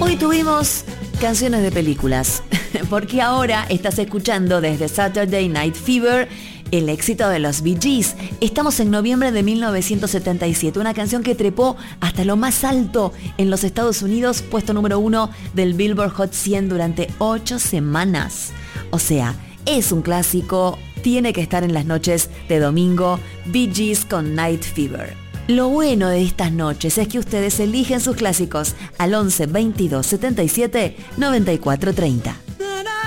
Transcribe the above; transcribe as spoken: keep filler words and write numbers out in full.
Hoy tuvimos canciones de películas, porque ahora estás escuchando desde Saturday Night Fever el éxito de los Bee Gees. Estamos en noviembre de mil novecientos setenta y siete, una canción que trepó hasta lo más alto en los Estados Unidos, puesto número uno del Billboard Hot cien durante ocho semanas. O sea, es un clásico, tiene que estar en las noches de domingo, Bee Gees con Night Fever. Lo bueno de estas noches es que ustedes eligen sus clásicos al once veintidós setenta y siete noventa y cuatro treinta.